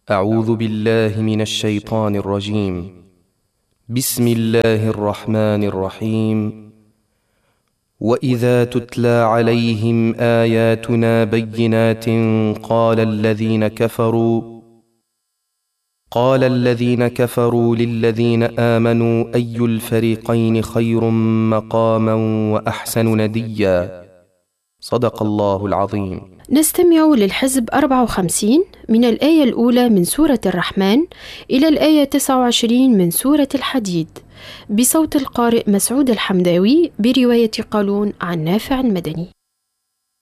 أعوذ بالله من الشيطان الرجيم. بسم الله الرحمن الرحيم. وإذا تتلى عليهم آياتنا بينات قال الذين كفروا للذين آمنوا أي الفريقين خير مقاما وأحسن نديا. صدق الله العظيم. نستمع للحزب 54 من الآية الأولى من سورة الرحمن إلى الآية 29 من سورة الحديد، بصوت القارئ مسعود الحمداوي، برواية قالون عن نافع المدني.